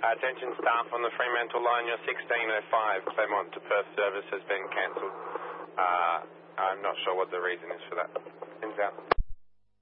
Attention staff on the Fremantle line, your 1605 Claremont to Perth service has been cancelled. I'm not sure what the reason is for that. Ends out.